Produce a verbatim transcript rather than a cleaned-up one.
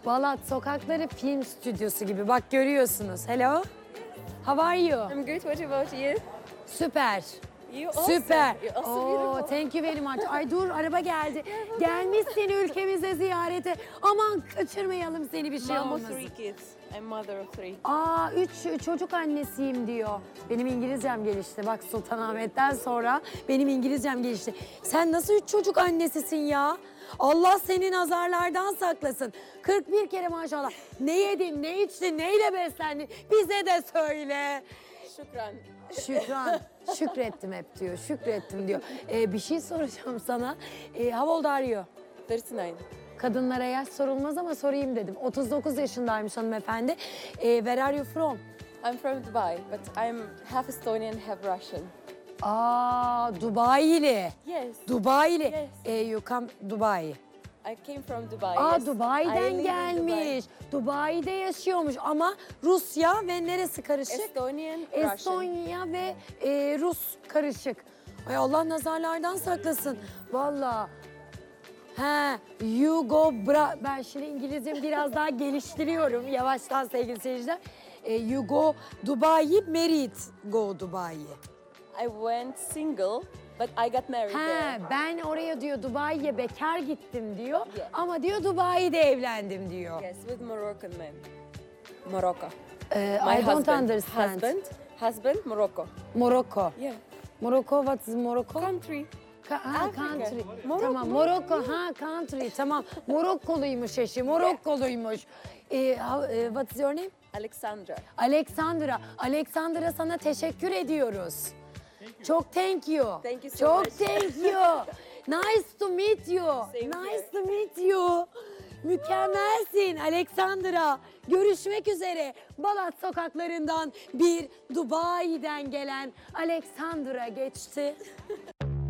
Balat sokakları film stüdyosu gibi. Bak görüyorsunuz. Hello. How are you? I'm good. What about you? Süper. You also. Süper. You're also Oh, beautiful. thank you very much. Ay dur araba geldi. Gelmişsin ülkemize ziyarete. Aman kaçırmayalım seni bir şey Mom of olmasın. three kids. I'm mother of three. Aa üç çocuk annesiyim diyor. Benim İngilizcem gelişti. Bak Sultanahmet'ten sonra benim İngilizcem gelişti. Sen nasıl üç çocuk annesisin ya? Allah seni nazarlardan saklasın. kırk bir kere maşallah. Ne yedin, ne içtin, neyle beslendin? Bize de söyle. Şükran. Şükran, şükrettim hep diyor, şükrettim diyor. Ee, bir şey soracağım sana. Ee, how old are you? thirty-nine. Kadınlara yaş sorulmaz ama sorayım dedim. otuz dokuz yaşındaymış hanımefendi. Ee, where are you from? I'm from Dubai, but I'm half Estonian, half Russian. Aa, Dubai'li. Yes. Dubai'li. Yes. Ee, you come Dubai. I came from Dubai. Aa, yes. I Dubai'den live in gelmiş. Dubai'de yaşıyormuş ama Rusya ve neresi karışık? Estonian, Russian. Estonya ve e, Rus karışık. Ay Allah nazarlardan saklasın. Vallahi. He, you go bra... Ben şimdi İngilizcemi biraz daha geliştiriyorum yavaştan sevgili seyirciler. E, you go Dubai, married go Dubai. I went single, but I got married He, there. ben oraya diyor Dubai'ye bekar gittim diyor. Yeah. Ama diyor Dubai'de evlendim diyor. Yes, with Moroccan man. Morocco. E, My I don't husband. understand. Husband, husband, Morocco. Morocco. Yeah. Morocco, what is Morocco? Country. Ka- ha, Africa. country. Morocco. Tamam, Morocco, ha country. Tamam, Morokkoluymuş eşi, Morokkoluymuş. E, how- e, what is your name? Alexandra. Alexandra. Alexandra sana teşekkür ediyoruz. Çok thank you. Thank you so Çok much. thank you. Nice to meet you. Same nice here. to meet you. Mükemmelsin Alexandra. Görüşmek üzere. Balat sokaklarından bir Dubai'den gelen Alexandra geçti.